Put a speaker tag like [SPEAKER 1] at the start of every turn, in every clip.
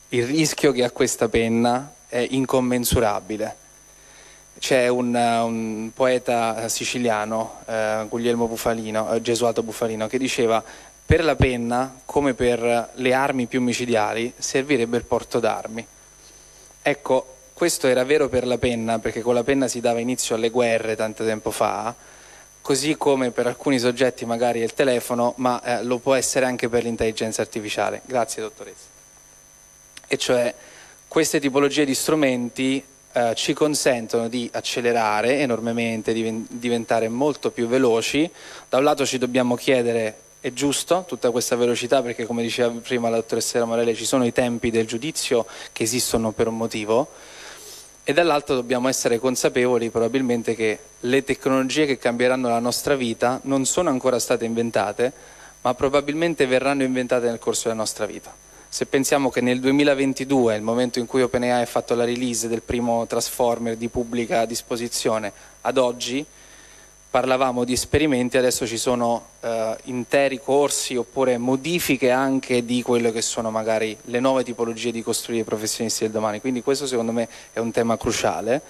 [SPEAKER 1] Il rischio che ha questa penna è incommensurabile. C'è un poeta siciliano, Guglielmo Bufalino, Gesualdo Bufalino, che diceva: per la penna, come per le armi più micidiali, servirebbe il porto d'armi. Ecco, questo era vero per la penna, perché con la penna si dava inizio alle guerre tanto tempo fa, così come per alcuni soggetti magari è il telefono, ma lo può essere anche per l'intelligenza artificiale. Grazie, dottoressa. E cioè, queste tipologie di strumenti ci consentono di accelerare enormemente, di diventare molto più veloci. Da un lato ci dobbiamo chiedere: è giusto tutta questa velocità? Perché, come diceva prima la dottoressa Morelli, ci sono i tempi del giudizio che esistono per un motivo. E dall'altro dobbiamo essere consapevoli probabilmente che le tecnologie che cambieranno la nostra vita non sono ancora state inventate, ma probabilmente verranno inventate nel corso della nostra vita. Se pensiamo che nel 2022, il momento in cui OpenAI ha fatto la release del primo Transformer di pubblica disposizione, ad oggi parlavamo di esperimenti, adesso ci sono interi corsi oppure modifiche anche di quello che sono magari le nuove tipologie di costruire i professionisti del domani. Quindi questo secondo me è un tema cruciale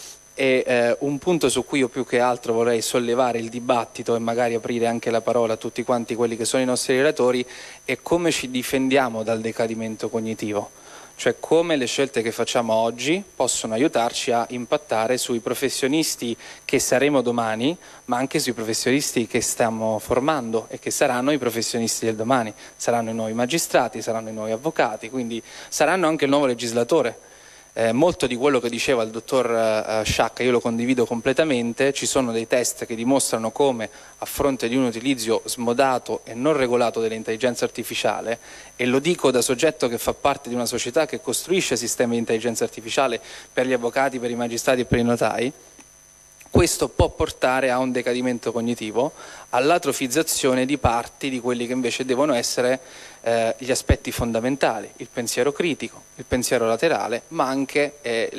[SPEAKER 1] e un punto su cui io più che altro vorrei sollevare il dibattito e magari aprire anche la parola a tutti quanti quelli che sono i nostri relatori è come ci difendiamo dal decadimento cognitivo. Cioè come le scelte che facciamo oggi possono aiutarci a impattare sui professionisti che saremo domani, ma anche sui professionisti che stiamo formando e che saranno i professionisti del domani. Saranno i nuovi magistrati, saranno i nuovi avvocati, quindi saranno anche il nuovo legislatore. Molto di quello che diceva il dottor Sciacca io lo condivido completamente. Ci sono dei test che dimostrano come, a fronte di un utilizzo smodato e non regolato dell'intelligenza artificiale, e lo dico da soggetto che fa parte di una società che costruisce sistemi di intelligenza artificiale per gli avvocati, per i magistrati e per i notai, questo può portare a un decadimento cognitivo, all'atrofizzazione di parti di quelli che invece devono essere gli aspetti fondamentali: il pensiero critico, il pensiero laterale, ma anche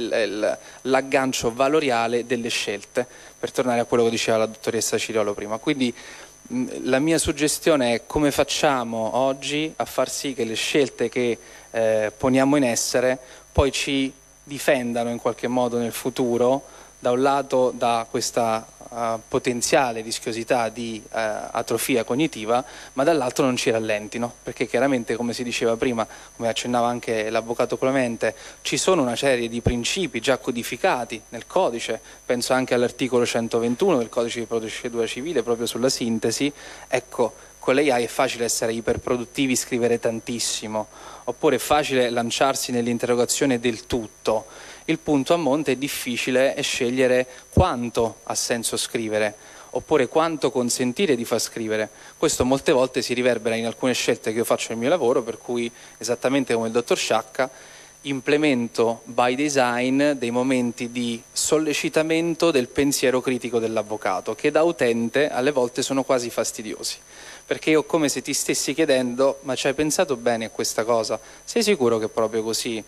[SPEAKER 1] l'aggancio valoriale delle scelte, per tornare a quello che diceva la dottoressa Ciriolo prima. Quindi la mia suggestione è: come facciamo oggi a far sì che le scelte che poniamo in essere poi ci difendano in qualche modo nel futuro, da un lato da questa potenziale rischiosità di atrofia cognitiva, ma dall'altro non ci rallentino, perché chiaramente, come si diceva prima, come accennava anche l'avvocato Clemente, ci sono una serie di principi già codificati nel codice, penso anche all'articolo 121 del codice di procedura civile proprio sulla sintesi. Ecco, con l'AI è facile essere iperproduttivi, scrivere tantissimo, oppure è facile lanciarsi nell'interrogazione del tutto. Il punto a monte è difficile, è scegliere quanto ha senso scrivere, oppure quanto consentire di far scrivere. Questo molte volte si riverbera in alcune scelte che io faccio nel mio lavoro, per cui, esattamente come il dottor Sciacca, implemento by design dei momenti di sollecitamento del pensiero critico dell'avvocato, che da utente alle volte sono quasi fastidiosi, perché è come se ti stessi chiedendo: ma ci hai pensato bene a questa cosa? Sei sicuro che è proprio così?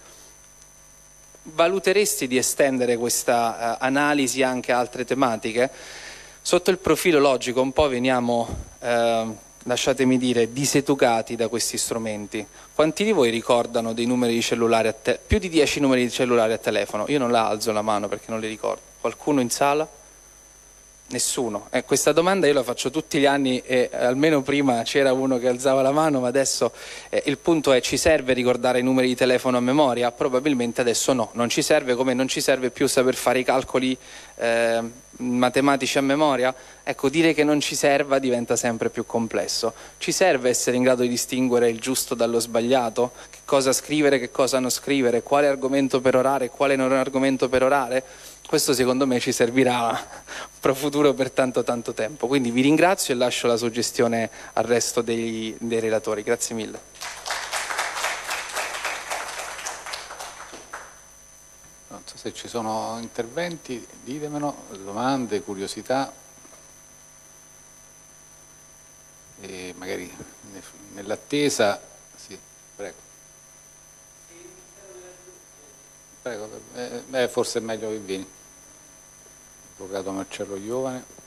[SPEAKER 1] Valuteresti di estendere questa analisi anche a altre tematiche? Sotto il profilo logico un po' veniamo, lasciatemi dire, diseducati da questi strumenti. Quanti di voi ricordano dei numeri di cellulare più di 10 numeri di cellulare a telefono? Io non la alzo la mano perché non li ricordo. Qualcuno in sala? Nessuno. Questa domanda io la faccio tutti gli anni e almeno prima c'era uno che alzava la mano, ma adesso il punto è: ci serve ricordare i numeri di telefono a memoria? Probabilmente adesso no, non ci serve, come non ci serve più saper fare i calcoli matematici a memoria. Ecco, dire che non ci serva diventa sempre più complesso. Ci serve essere in grado di distinguere il giusto dallo sbagliato? Che cosa scrivere, che cosa non scrivere, quale argomento perorare, quale non argomento perorare? Questo secondo me ci servirà pro futuro per tanto tempo. Quindi vi ringrazio e lascio la suggestione al resto dei relatori. Grazie mille.
[SPEAKER 2] Non so se ci sono interventi, ditemelo, domande, curiosità, e magari nell'attesa. Sì, prego. Prego, forse è meglio che vieni. Avvocato Marcello Giovane.